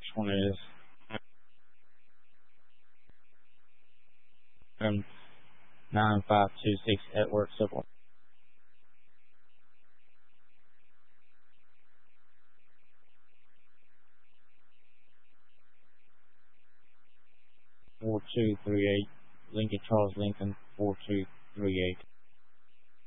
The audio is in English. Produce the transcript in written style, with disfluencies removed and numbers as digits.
one is 9526 Edward Civil. Four two three eight Lincoln Charles Lincoln 4238.